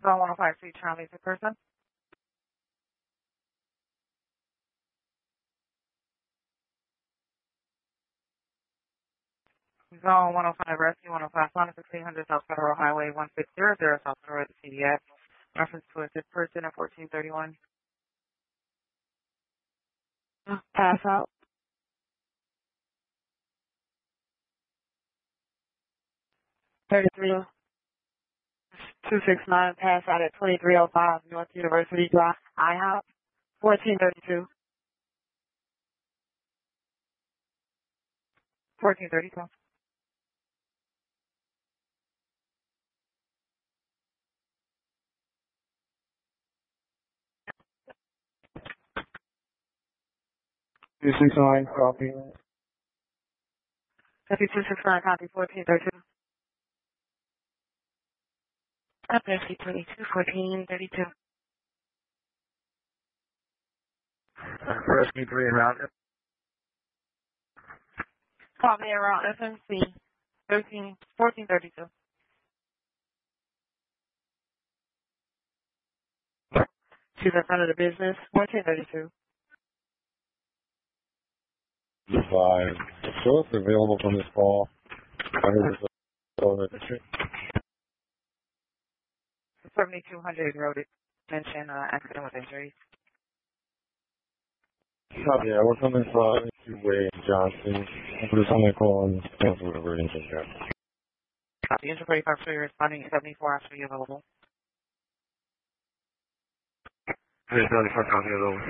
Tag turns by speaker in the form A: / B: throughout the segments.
A: Zone 105, Charlie, the person. Zone 105, Rescue 105, 1600 South Federal Highway 1600, South Federal CDX. Reference to a sick person at 1431.
B: Pass out. 33. 269, pass out at 2305 North University Drive, IHOP, 1432.
A: 1432.
C: Two six nine, copy.
B: 269, copy 1432.
D: Rescue 22, 1432.
C: Rescue 3 around it.
A: Call me around FMC 1432.
B: She's in front of the business, 1432.
C: Five. So it's available from this call. I heard this over the street.
A: 7200 road mention accident with injuries.
C: Copy, I work on this two-way in Johnson. I put this on my call and cancel the ratings and that.
A: Copy, Injury 45 for responding at 74 after you available.
C: Hey, 75 copy of those.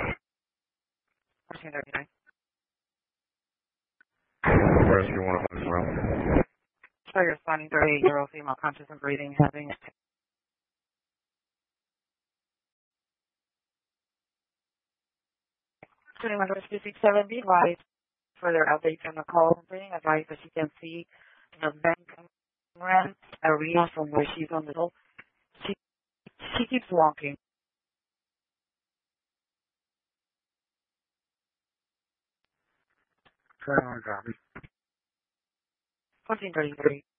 A: 1439.
C: Rescue 105 as well.
A: So you're responding 38-year-old female conscious and breathing, having 2167 be advised. Further updates on the call, being advised that she can see the bank run area from where she's on the hill. She keeps walking. 1433.